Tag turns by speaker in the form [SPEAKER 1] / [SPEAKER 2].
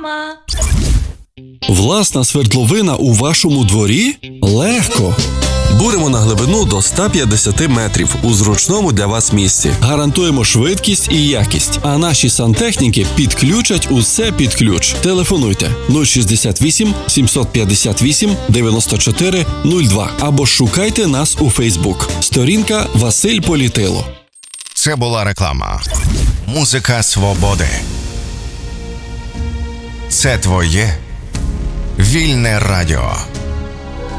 [SPEAKER 1] Реклама.
[SPEAKER 2] Власна свердловина у вашому дворі? Легко!
[SPEAKER 3] Буримо на глибину до 150 метрів у зручному для вас місці.
[SPEAKER 2] Гарантуємо швидкість і якість, а наші сантехніки підключать усе під ключ. Телефонуйте 068 758 94 02 або шукайте нас у Фейсбук. Сторінка Василь Політило.
[SPEAKER 4] Це була реклама. Музика свободи. Це твоє вільне радіо.